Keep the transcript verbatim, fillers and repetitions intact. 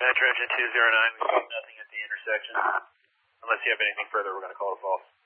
Metro Engine two zero nine, we see nothing at the intersection. Unless you have anything further, we're going to call it false.